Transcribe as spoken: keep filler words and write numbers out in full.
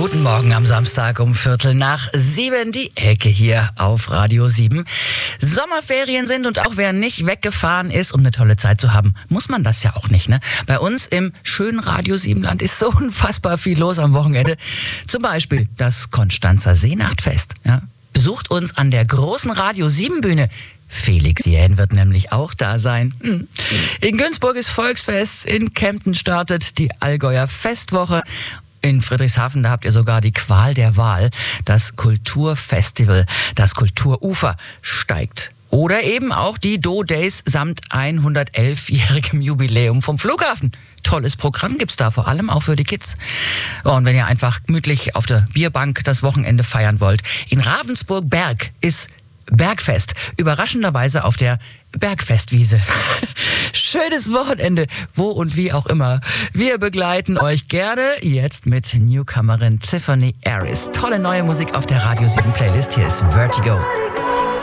Guten Morgen am Samstag um Viertel nach sieben, die Ecke hier auf Radio sieben. Sommerferien sind und auch wer nicht weggefahren ist, um eine tolle Zeit zu haben, muss man das ja auch nicht, ne? Bei uns im schönen Radio sieben Land ist so unfassbar viel los am Wochenende. Zum Beispiel das Konstanzer Seenachtfest, ja? Besucht uns an der großen Radio sieben Bühne. Felix Jähn wird nämlich auch da sein. Hm. In Günzburg ist Volksfest, in Kempten startet die Allgäuer Festwoche. In Friedrichshafen, da habt ihr sogar die Qual der Wahl. Das Kulturfestival, das Kulturufer steigt. Oder eben auch die Do-Days samt hundertelf-jährigem Jubiläum vom Flughafen. Tolles Programm gibt's da, vor allem auch für die Kids. Und wenn ihr einfach gemütlich auf der Bierbank das Wochenende feiern wollt, in Ravensburg-Berg ist Bergfest. Überraschenderweise auf der Bergfestwiese. Schönes Wochenende, wo und wie auch immer. Wir begleiten euch gerne jetzt mit Newcomerin Tiffany Harris. Tolle neue Musik auf der Radio sieben Playlist. Hier ist Vertigo.